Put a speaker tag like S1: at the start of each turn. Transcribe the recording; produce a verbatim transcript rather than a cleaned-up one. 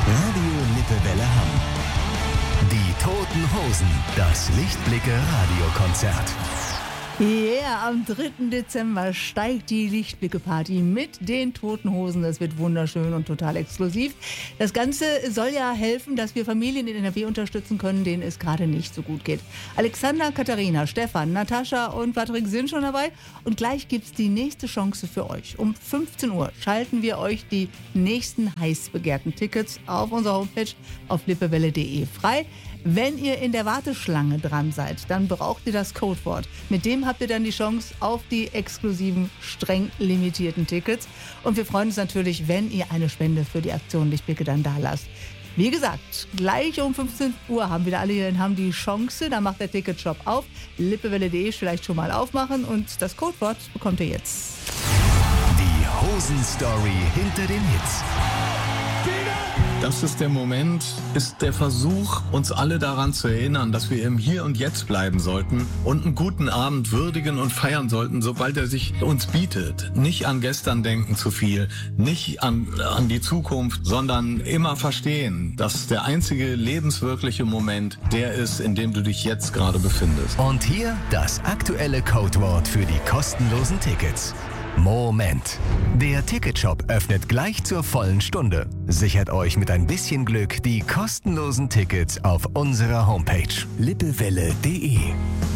S1: Radio Lippewelle Hamm. Die Toten Hosen, das Lichtblicke-Radiokonzert.
S2: Ja, yeah, am dritten Dezember steigt die Lichtblicke-Party mit den Toten Hosen. Das wird wunderschön und total exklusiv. Das Ganze soll ja helfen, dass wir Familien in N R W unterstützen können, denen es gerade nicht so gut geht. Alexander, Katharina, Stefan, Natascha und Patrick sind schon dabei. Und gleich gibt's die nächste Chance für euch. Um fünfzehn Uhr schalten wir euch die nächsten heiß begehrten Tickets auf unserer Homepage auf lippewelle punkt de frei. Wenn ihr in der Warteschlange dran seid, dann braucht ihr das Codewort. Mit dem habt ihr dann die Chance auf die exklusiven, streng limitierten Tickets. Und wir freuen uns natürlich, wenn ihr eine Spende für die Aktion Lichtblicke dann da lasst. Wie gesagt, gleich um fünfzehn Uhr haben wieder alle hier in Hamm die Chance. Da macht der Ticketshop auf. lippewelle punkt de vielleicht schon mal aufmachen. Und das Codewort bekommt ihr jetzt.
S1: Die Hosen-Story hinter den Hits.
S3: Das ist der Moment, ist der Versuch, uns alle daran zu erinnern, dass wir im Hier und Jetzt bleiben sollten und einen guten Abend würdigen und feiern sollten, sobald er sich uns bietet. Nicht an gestern denken zu viel, nicht an, an die Zukunft, sondern immer verstehen, dass der einzige lebenswirkliche Moment der ist, in dem du dich jetzt gerade befindest.
S1: Und hier das aktuelle Codewort für die kostenlosen Tickets. Moment. Der Ticketshop öffnet gleich zur vollen Stunde. Sichert euch mit ein bisschen Glück die kostenlosen Tickets auf unserer Homepage lippewelle punkt de.